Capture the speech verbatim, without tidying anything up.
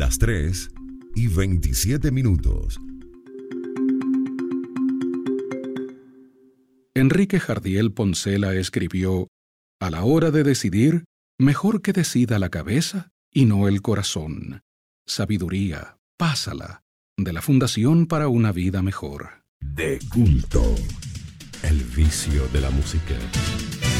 las tres y veintisiete minutos. Enrique Jardiel Poncela escribió: a la hora de decidir, mejor que decida la cabeza y no el corazón. Sabiduría, pásala, de la Fundación para una Vida Mejor. De culto, el vicio de la música.